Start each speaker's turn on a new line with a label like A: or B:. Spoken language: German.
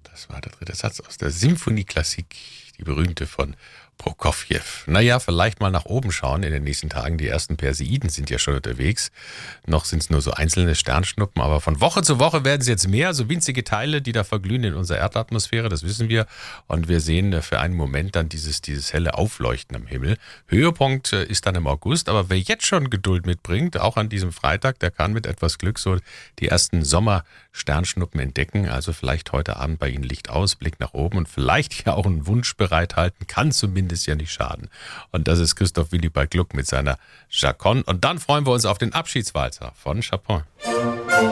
A: Das war der dritte Satz aus der Symphonieklassik, die berühmte von Prokofjew. Naja, vielleicht mal nach oben schauen in den nächsten Tagen. Die ersten Perseiden sind ja schon unterwegs. Noch sind es nur so einzelne Sternschnuppen, aber von Woche zu Woche werden es jetzt mehr, so winzige Teile, die da verglühen in unserer Erdatmosphäre, das wissen wir. Und wir sehen für einen Moment dann dieses helle Aufleuchten am Himmel. Höhepunkt ist dann im August, aber wer jetzt schon Geduld mitbringt, auch an diesem Freitag, der kann mit etwas Glück so die ersten Sommersternschnuppen entdecken. Also vielleicht heute Abend bei Ihnen Licht aus, Blick nach oben und vielleicht ja auch einen Wunsch bereithalten, kann zumindest ja nicht schaden. Und das ist Christoph Willibald Gluck mit seiner Chaconne. Und dann freuen wir uns auf den Abschiedswalzer von Chopin.